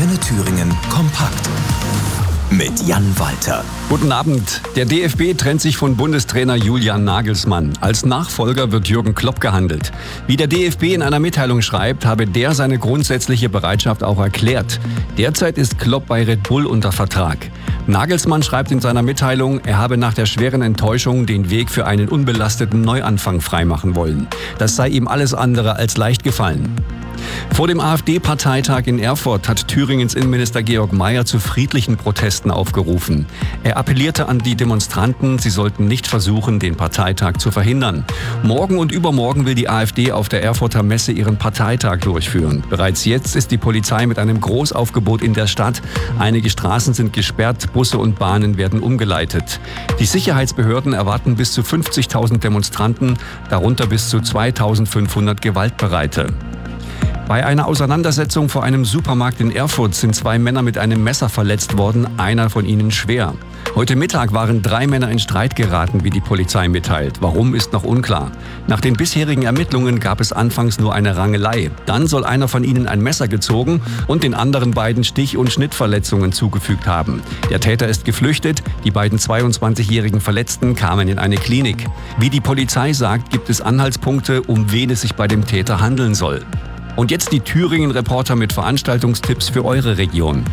Antenne Thüringen kompakt mit Jan Walter. Guten Abend. Der DFB trennt sich von Bundestrainer Julian Nagelsmann. Als Nachfolger wird Jürgen Klopp gehandelt. Wie der DFB in einer Mitteilung schreibt, habe der seine grundsätzliche Bereitschaft auch erklärt. Derzeit ist Klopp bei Red Bull unter Vertrag. Nagelsmann schreibt in seiner Mitteilung, er habe nach der schweren Enttäuschung den Weg für einen unbelasteten Neuanfang freimachen wollen. Das sei ihm alles andere als leicht gefallen. Vor dem AfD-Parteitag in Erfurt hat Thüringens Innenminister Georg Mayer zu friedlichen Protesten aufgerufen. Er appellierte an die Demonstranten, sie sollten nicht versuchen, den Parteitag zu verhindern. Morgen und übermorgen will die AfD auf der Erfurter Messe ihren Parteitag durchführen. Bereits jetzt ist die Polizei mit einem Großaufgebot in der Stadt. Einige Straßen sind gesperrt, Busse und Bahnen werden umgeleitet. Die Sicherheitsbehörden erwarten bis zu 50.000 Demonstranten, darunter bis zu 2.500 Gewaltbereite. Bei einer Auseinandersetzung vor einem Supermarkt in Erfurt sind 2 Männer mit einem Messer verletzt worden, einer von ihnen schwer. Heute Mittag waren 3 Männer in Streit geraten, wie die Polizei mitteilt. Warum, ist noch unklar. Nach den bisherigen Ermittlungen gab es anfangs nur eine Rangelei. Dann soll einer von ihnen ein Messer gezogen und den anderen beiden Stich- und Schnittverletzungen zugefügt haben. Der Täter ist geflüchtet, die beiden 22-jährigen Verletzten kamen in eine Klinik. Wie die Polizei sagt, gibt es Anhaltspunkte, um wen es sich bei dem Täter handeln soll. Und jetzt die Thüringen-Reporter mit Veranstaltungstipps für eure Region.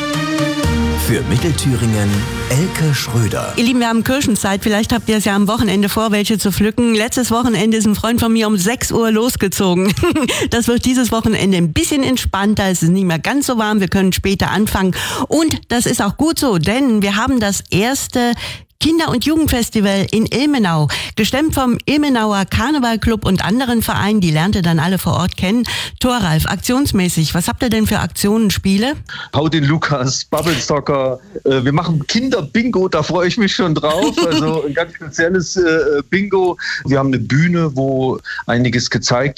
Für Mittelthüringen Elke Schröder. Ihr Lieben, wir haben Kirchenzeit. Vielleicht habt ihr es ja am Wochenende vor, welche zu pflücken. Letztes Wochenende ist ein Freund von mir um 6 Uhr losgezogen. Das wird dieses Wochenende ein bisschen entspannter. Es ist nicht mehr ganz so warm. Wir können später anfangen. Und das ist auch gut so, denn wir haben das erste Kinder- und Jugendfestival in Ilmenau, gestemmt vom Ilmenauer Karnevalclub und anderen Vereinen, die lernt ihr dann alle vor Ort kennen. Thoralf, aktionsmäßig, was habt ihr denn für Aktionen, Spiele? Hau den Lukas, Bubble Soccer, wir machen Kinder-Bingo, da freue ich mich schon drauf, also ein ganz spezielles Bingo. Wir haben eine Bühne, wo einiges gezeigt